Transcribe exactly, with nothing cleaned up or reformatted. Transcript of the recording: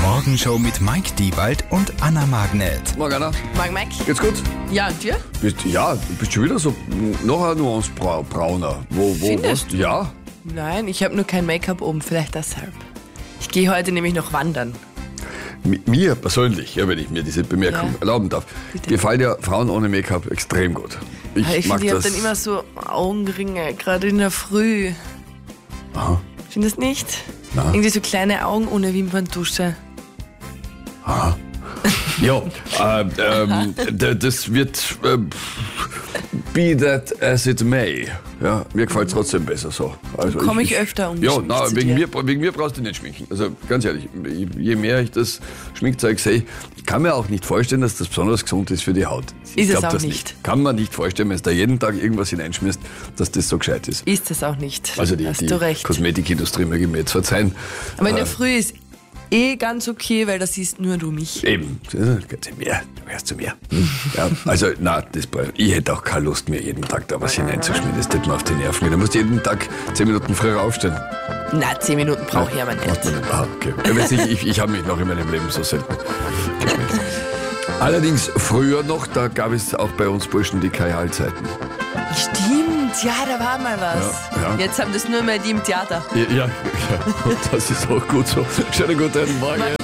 Morgenshow mit Mike Diewald und Anna Magnet. Morgen, Anna. Morgen, Mike. Geht's gut? Ja, und dir? Bist, ja, du bist schon wieder so noch eine Nuance brau, brauner. Wo, wo, Findest was? Ja. Nein, ich habe nur kein Make-up oben, vielleicht deshalb. Ich gehe heute nämlich noch wandern. Mi- Mir persönlich, ja, wenn ich mir diese Bemerkung Ja. erlauben darf, Bitte. gefallen ja Frauen ohne Make-up extrem gut. Ich, Ich, ich mag finde, ich habe das. dann immer so Augenringe, gerade in der Früh. Aha. Findest du nicht? Nein. Irgendwie so kleine Augen ohne Wimperntusche. Ja, äh, ähm, d- das wird äh, be that as it may. Ja, mir gefällt es trotzdem besser so. Also Komm ich öfter um Ja, geschminkt na, zu wegen, dir. mir, wegen mir brauchst du nicht schminken. Also ganz ehrlich, je mehr ich das Schminkzeug sehe, ich kann mir auch nicht vorstellen, dass das besonders gesund ist für die Haut. Ich Ist es glaub auch das nicht. Kann man nicht vorstellen, wenn du da jeden Tag irgendwas hineinschmierst, dass das so gescheit ist. Ist es auch nicht. Also die, Hast die du recht. Kosmetikindustrie möge mir jetzt verzeihen. Aber in der Äh, Früh ist eh ganz okay, weil da siehst nur du mich. Eben, ganz mehr, du hörst zu mir. Hm? Ja, also, na, das, ich hätte auch keine Lust mehr, jeden Tag da was hineinzuschmieren. Das tut mir auf die Nerven gehen. Da musst du jeden Tag zehn Minuten früher aufstehen. Na, zehn Minuten brauche ich aber nicht. Macht man nicht. Ah, okay. Ja, weiß ich ich, ich habe mich noch in meinem Leben so selten geschminkt. Allerdings früher noch, da gab es auch bei uns Burschen die Kajal-Zeiten. Stimmt, ja, da war mal was. Ja, ja. Jetzt haben das nur mehr die im Theater. Ja, ja, ja, und das ist auch gut so. Schönen guten Morgen.